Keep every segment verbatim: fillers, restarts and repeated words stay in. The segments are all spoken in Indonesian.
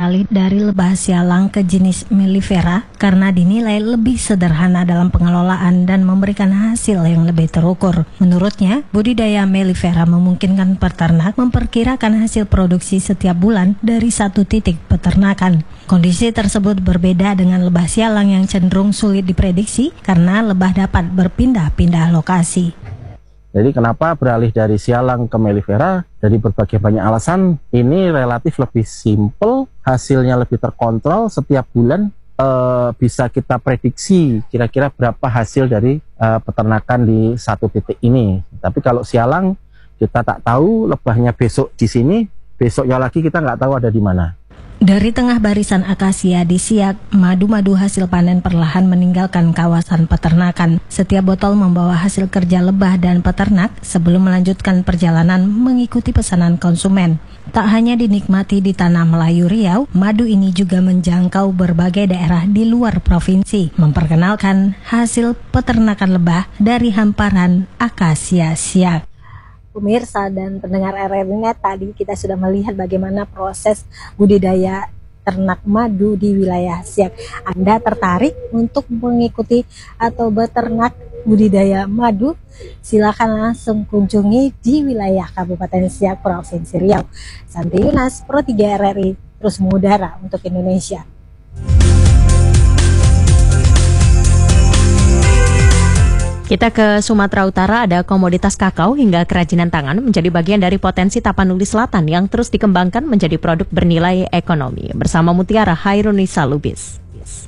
beralih dari lebah sialang ke jenis Mellifera karena dinilai lebih sederhana dalam pengelolaan dan memberikan hasil yang lebih terukur. Menurutnya, budidaya Mellifera memungkinkan peternak memperkirakan hasil produksi setiap bulan dari satu titik peternakan. Kondisi tersebut berbeda dengan lebah sialang yang cenderung sulit diprediksi karena lebah dapat berpindah-pindah lokasi. Jadi kenapa beralih dari sialang ke Mellifera? Dari berbagai banyak alasan, ini relatif lebih simpel, hasilnya lebih terkontrol, setiap bulan e, bisa kita prediksi kira-kira berapa hasil dari e, peternakan di satu titik ini. Tapi kalau sialang, kita tak tahu lebahnya besok di sini, besoknya lagi kita nggak tahu ada di mana. Dari tengah barisan akasia di Siak, madu-madu hasil panen perlahan meninggalkan kawasan peternakan. Setiap botol membawa hasil kerja lebah dan peternak sebelum melanjutkan perjalanan mengikuti pesanan konsumen. Tak hanya dinikmati di tanah Melayu Riau, madu ini juga menjangkau berbagai daerah di luar provinsi, memperkenalkan hasil peternakan lebah dari hamparan akasia Siak. Pemirsa dan pendengar R R I Net, tadi kita sudah melihat bagaimana proses budidaya ternak madu di wilayah Siak. Anda tertarik untuk mengikuti atau beternak budidaya madu? Silakan langsung kunjungi di wilayah Kabupaten Siak, Provinsi Riau. Santi Yunas, Pro tiga R R I, terus mengudara untuk Indonesia. Kita ke Sumatera Utara, ada komoditas kakao hingga kerajinan tangan menjadi bagian dari potensi Tapanuli Selatan yang terus dikembangkan menjadi produk bernilai ekonomi. Bersama Mutiara Hairunisa Lubis.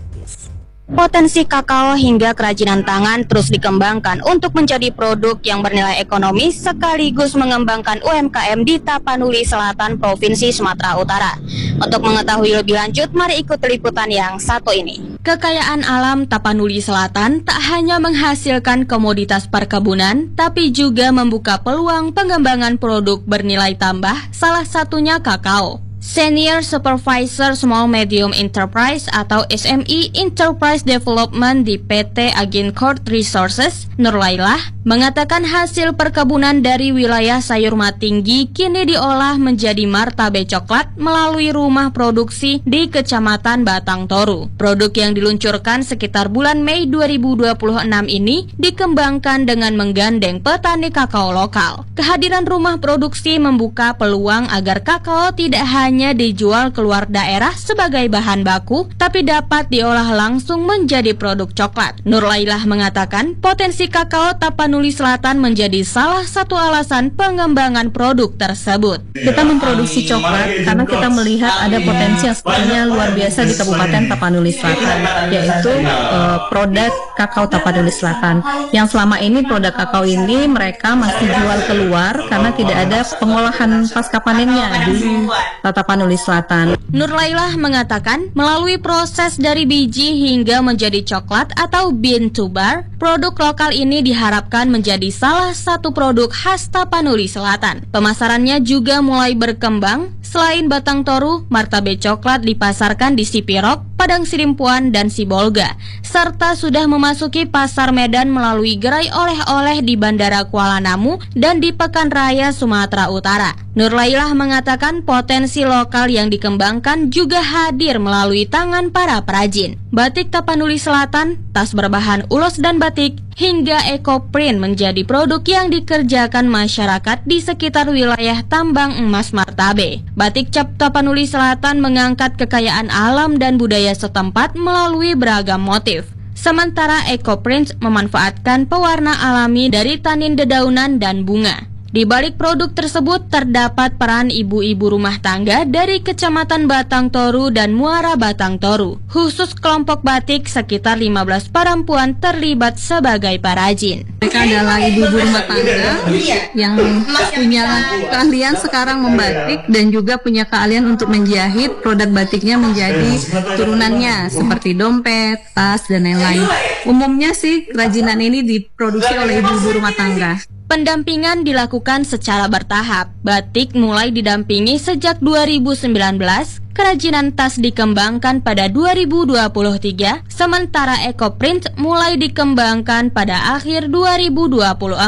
Potensi kakao hingga kerajinan tangan terus dikembangkan untuk menjadi produk yang bernilai ekonomi sekaligus mengembangkan U M K M di Tapanuli Selatan, Provinsi Sumatera Utara. Untuk mengetahui lebih lanjut, mari ikut liputan yang satu ini. Kekayaan alam Tapanuli Selatan tak hanya menghasilkan komoditas perkebunan, tapi juga membuka peluang pengembangan produk bernilai tambah, salah satunya kakao. Senior Supervisor Small Medium Enterprise atau S M E Enterprise Development di P T Agincourt Resources, Nurlailah, mengatakan hasil perkebunan dari wilayah Sayur Matinggi kini diolah menjadi martabe coklat melalui rumah produksi di Kecamatan Batang Toru. Produk yang diluncurkan sekitar bulan Mei dua ribu dua puluh enam ini dikembangkan dengan menggandeng petani kakao lokal. Kehadiran rumah produksi membuka peluang agar kakao tidak hanya hanya dijual keluar daerah sebagai bahan baku, tapi dapat diolah langsung menjadi produk coklat. Nurlailah mengatakan potensi kakao Tapanuli Selatan menjadi salah satu alasan pengembangan produk tersebut. Kita memproduksi coklat karena kita melihat ada potensi yang sepertinya luar biasa di Kabupaten Tapanuli Selatan, yaitu uh, produk kakao Tapanuli Selatan. Yang selama ini produk kakao ini mereka masih jual keluar karena tidak ada pengolahan pasca panennya di Tapanuli Selatan. Nurlailah mengatakan melalui proses dari biji hingga menjadi coklat atau bean to bar, produk lokal ini diharapkan menjadi salah satu produk khas Tapanuli Selatan. Pemasarannya juga mulai berkembang. Selain Batang Toru, martabe coklat dipasarkan di Sipirok, Padang Sirimpuan, dan Sibolga, serta sudah memasuki pasar Medan melalui gerai oleh-oleh di Bandara Kuala Namu dan di Pekanraya, Sumatera Utara. Nurlailah mengatakan potensi lokal yang dikembangkan juga hadir melalui tangan para perajin. Batik Tapanuli Selatan, tas berbahan ulos dan batik, hingga ekoprint menjadi produk yang dikerjakan masyarakat di sekitar wilayah tambang emas Martabe. Batik cap Tapanuli Selatan mengangkat kekayaan alam dan budaya setempat melalui beragam motif. Sementara ekoprint memanfaatkan pewarna alami dari tanin dedaunan dan bunga. Di balik produk tersebut terdapat peran ibu-ibu rumah tangga dari Kecamatan Batang Toru dan Muara Batang Toru. Khusus kelompok batik, sekitar lima belas perempuan terlibat sebagai perajin. Mereka adalah ibu-ibu rumah tangga yang punya keahlian sekarang membatik dan juga punya keahlian untuk menjahit produk batiknya menjadi turunannya seperti dompet, tas, dan lain-lain. Umumnya sih kerajinan ini diproduksi oleh ibu-ibu rumah tangga. Pendampingan dilakukan secara bertahap. Batik mulai didampingi sejak dua ribu sembilan belas, kerajinan tas dikembangkan pada dua ribu dua puluh tiga, sementara ekoprint mulai dikembangkan pada akhir dua ribu dua puluh empat.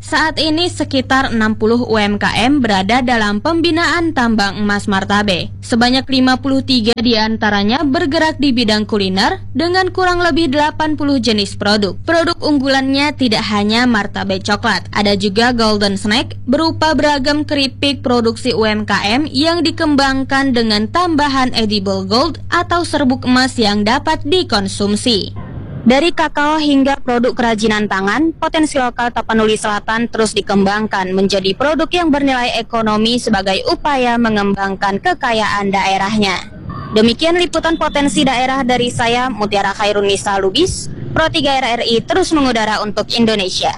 Saat ini sekitar enam puluh U M K M berada dalam pembinaan tambang emas Martabe. Sebanyak lima puluh tiga diantaranya bergerak di bidang kuliner dengan kurang lebih delapan puluh jenis produk. Produk unggulannya tidak hanya Martabe coklat, ada juga Golden Snack berupa beragam keripik produksi U M K M yang dikembangkan dengan tambahan edible gold atau serbuk emas yang dapat dikonsumsi. Dari kakao hingga produk kerajinan tangan, potensi lokal Tapanuli Selatan terus dikembangkan menjadi produk yang bernilai ekonomi sebagai upaya mengembangkan kekayaan daerahnya. Demikian liputan potensi daerah dari saya, Mutiara Khairunisa Lubis, Pro tiga R R I terus mengudara untuk Indonesia.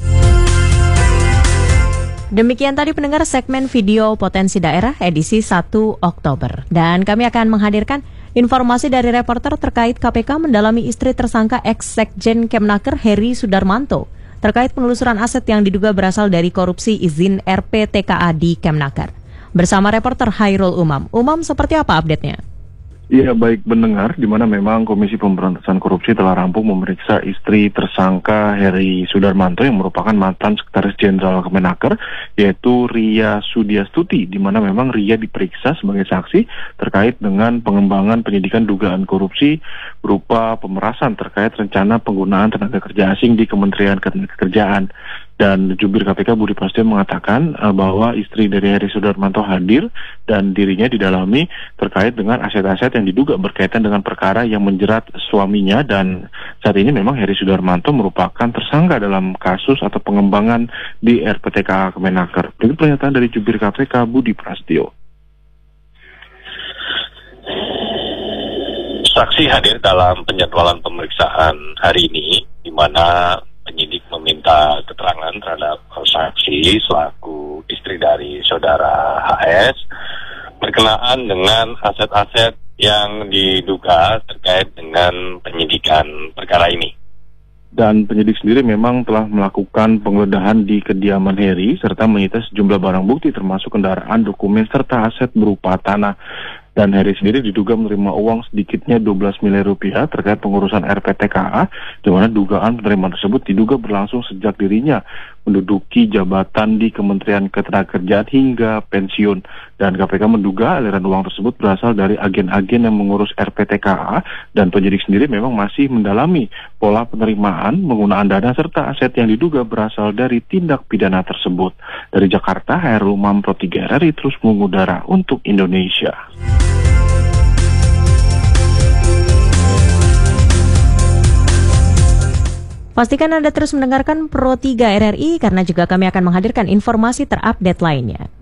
Demikian tadi pendengar segmen video potensi daerah edisi satu Oktober. Dan kami akan menghadirkan informasi dari reporter terkait K P K mendalami istri tersangka ex-sekjen Kemnaker Heri Sudarmanto terkait penelusuran aset yang diduga berasal dari korupsi izin R P T K A di Kemnaker. Bersama reporter Hairul Umam. Umam, seperti apa update-nya? Iya, baik pendengar, di mana memang Komisi Pemberantasan Korupsi telah rampung memeriksa istri tersangka Heri Sudarmanto yang merupakan mantan Sekretaris Jenderal Kemenaker, yaitu Ria Sudiastuti, di mana memang Ria diperiksa sebagai saksi terkait dengan pengembangan penyidikan dugaan korupsi berupa pemerasan terkait rencana penggunaan tenaga kerja asing di Kementerian Ketenagakerjaan. Dan Jubir K P K Budi Prasetyo mengatakan uh, bahwa istri dari Heri Sudarmanto hadir dan dirinya didalami terkait dengan aset-aset yang diduga berkaitan dengan perkara yang menjerat suaminya, dan saat ini memang Heri Sudarmanto merupakan tersangka dalam kasus atau pengembangan di R P T K A Kemenaker. Berikut pernyataan dari Jubir K P K Budi Prasetyo. Saksi hadir dalam penjadwalan pemeriksaan hari ini, di mana penyidik meminta keterangan terhadap saksi selaku istri dari saudara H S berkenaan dengan aset-aset yang diduga terkait dengan penyidikan perkara ini. Dan penyidik sendiri memang telah melakukan penggeledahan di kediaman Heri serta menyita sejumlah barang bukti termasuk kendaraan, dokumen, serta aset berupa tanah. Dan Heri sendiri diduga menerima uang sedikitnya dua belas miliar rupiah terkait pengurusan R P T K A, di mana dugaan penerimaan tersebut diduga berlangsung sejak dirinya menduduki jabatan di Kementerian Ketenagakerjaan hingga pensiun. Dan K P K menduga aliran uang tersebut berasal dari agen-agen yang mengurus R P T K A, dan penyidik sendiri memang masih mendalami pola penerimaan, penggunaan dana, serta aset yang diduga berasal dari tindak pidana tersebut. Dari Jakarta, Hairul Umam, Pro tiga R R I terus mengudara untuk Indonesia. Pastikan Anda terus mendengarkan Pro tiga R R I karena juga kami akan menghadirkan informasi terupdate lainnya.